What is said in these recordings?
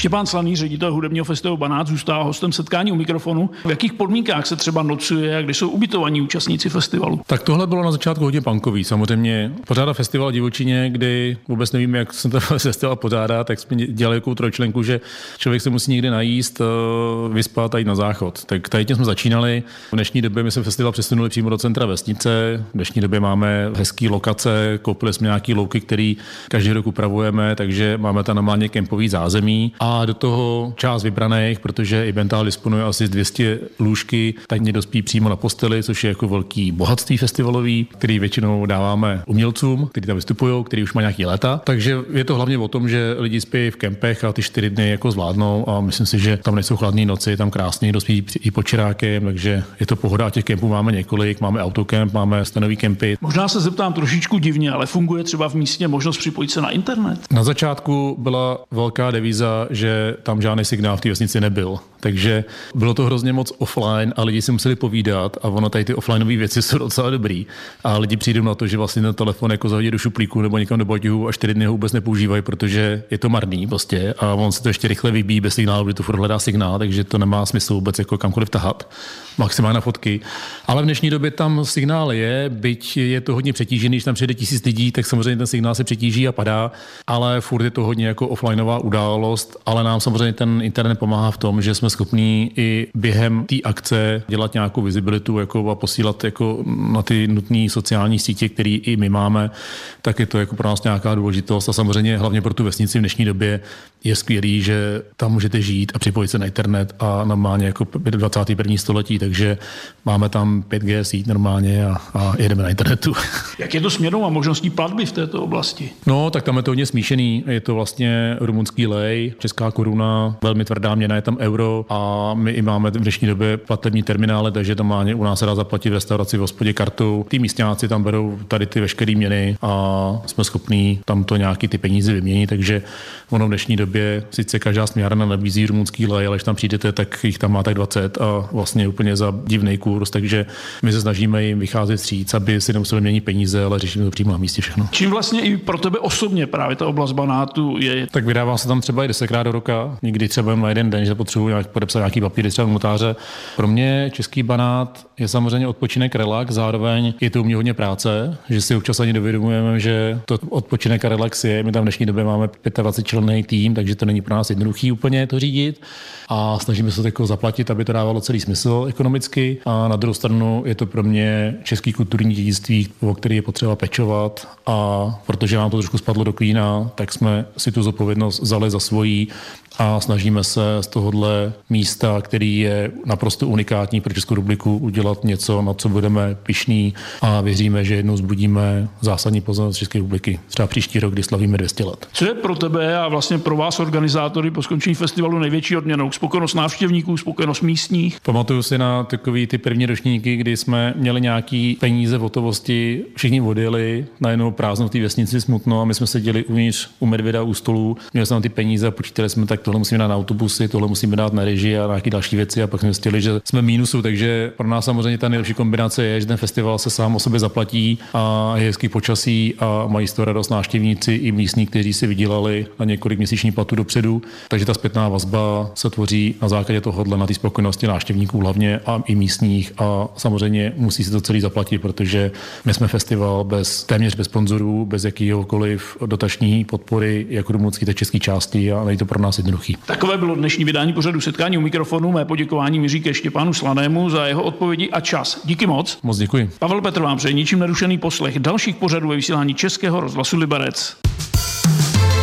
Štěpán Slaný, ředitel hudebního festivalu Banát, zůstává hostem setkání u mikrofonu. V jakých podmínkách se třeba nocuje a kde jsou ubytovaní účastníci festivalu? Tak tohle bylo na začátku hodně punkový. Samozřejmě pořádá festival Divočině, kdy vůbec nevíme, jak se ten festival pořádá, tak jsme dělali takovou trojčlenku, že člověk se musí někde najíst, vyspat a jít na záchod. Tak tady tím jsme začínali. V dnešní době my jsme festival přesunuli přímo do centra vesnice. V dnešní době máme hezký lokace, koupili jsme nějaký louky, který každý rok upravujeme, takže máme tam normálně kempový zázemí a do toho část vybraných, protože Ibbental disponuje asi 200 lůžky, tak někdo spí přímo na posteli, což je jako velký bohatství festivalový, který většinou dáváme umělcům, kteří tam vystupují, který už má nějaký léta. Takže je to hlavně o tom, že lidi spí v kempech a ty 4 dny jako zvládnou a myslím si, že tam nejsou chladné noci, tam krásně někdo spí i pod čirákem, takže je to pohoda. Těch kempů máme několik, máme autokemp, máme stanový kempy. Možná se zeptám trošičku divně, ale funguje třeba v místě možnost připojit se na internet? Na začátku byla velká devíza, že tam žádný signál v té vesnici nebyl. Takže bylo to hrozně moc offline a lidi si museli povídat a ono tady ty offlineové věci jsou docela dobrý. A lidi přijdou na to, že vlastně ten telefon jako zahodí do šuplíku nebo někam do botihu a 4 dny ho vůbec nepoužívají, protože je to marný prostě a on se to ještě rychle vybíjí bez signálu, protože to furt hledá signál, takže to nemá smysl vůbec jako kamkoliv tahat. Maximálně na fotky. Ale v dnešní době tam signál je, byť je to hodně přetížený, když tam přijde 1000 lidí, tak samozřejmě ten signál se přetíží a padá, ale furt je to hodně jako offlineová událost, ale nám samozřejmě ten internet pomáhá v tom, že jsme schopní i během té akce dělat nějakou vizibilitu jako a posílat jako na ty nutné sociální sítě, které i my máme, tak je to jako pro nás nějaká důležitost a samozřejmě hlavně pro tu vesnici v dnešní době je skvělý, že tam můžete žít a připojit se na internet a normálně jako 21. století, takže máme tam 5G síť normálně a jedeme na internetu. Jak je to s měnou a možností platby v této oblasti? No, tak tam je to hodně smíšený. Je to vlastně rumunský lej, česká koruna, velmi tvrdá měna, je tam euro a my i máme v dnešní době platební terminály, takže tam u nás se dá zaplatit v restauraci, v hospodě kartou. Ty místňáci tam berou tady ty veškeré měny a jsme schopní tam to nějaký ty peníze vyměnit, takže ono v dnešní době sice každá směrna nabízí rumunský lej, ale když tam přijdete, tak jich tam má tak 20 a vlastně úplně za divný kurz, takže my se snažíme jim vycházet vstříc, aby si nemuseli měnit peníze, ale řešíme to přímo na místě všechno. Čím vlastně i pro tebe osobně právě ta oblast Banátu je? Tak vydává se tam třeba i 10krát do roka, někdy třeba na jeden den, že potřebuji podepsat nějaký papíry třeba v notáře. Pro mě český Banát je samozřejmě odpočinek, relax, zároveň je to u mě hodně práce, že si občas ani dovědomujeme, že to odpočinek a relax je. My tam v dnešní době máme 25členný tým, takže to není pro nás jednoduchý úplně to řídit a snažíme se to jako zaplatit, aby to dávalo celý smysl ekonomicky. A na druhou stranu je to pro mě český kulturní dědictví, o který je potřeba pečovat a protože nám to trošku spadlo do klína, tak jsme si tu zodpovědnost vzali za svojí a snažíme se z tohohle místa, který je naprosto unikátní pro Českou republiku, udělat něco, na co budeme pyšní a věříme, že jednou vzbudíme zásadní pozornost České republiky. Třeba příští rok, kdy slavíme 200 let. Co je pro tebe a vlastně pro vás organizátory po skončení festivalu největší odměnou? Spokojenost návštěvníků, spokojenost místních? Pamatuju si na takový ty první ročníky, kdy jsme měli nějaký peníze v hotovosti, všichni odjeli, najednou prázdno v té vesnici, smutno a my jsme seděli uvnitř u medvěda u stolu, měli jsme tam ty peníze a počítali jsme, tak tohle musíme dát na autobusy, tohle musíme dát na režii a nějaké další věci a pak jsme zjistili, že jsme v mínusu, takže pro nás samozřejmě ta nejlepší kombinace je, že ten festival se sám o sobě zaplatí a je hezký počasí a mají z toho radost návštěvníci i místní, kteří si vydělali na několik měsíční platu dopředu, takže ta zpětná vazba se tvoří na základě tohohle, na té spokojenosti návštěvníků hlavně a i místních a samozřejmě musí se to celý zaplatit, protože my jsme festival téměř bez sponzorů, bez jakýhokoliv dotační podpory, jako rumunský, tak český části a není to pro nás jednoduchý. Takové bylo dnešní vydání pořadu Setkání u mikrofonu. Mé poděkování míří ke Štěpánu Slanému za jeho odpovědi a čas. Díky moc. Moc děkuji. Pavel Petr vám přeje ničím nerušený poslech dalších pořadů ve vysílání Českého rozhlasu Liberec.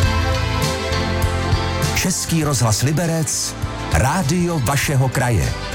Český rozhlas Liberec, rádio vašeho kraje.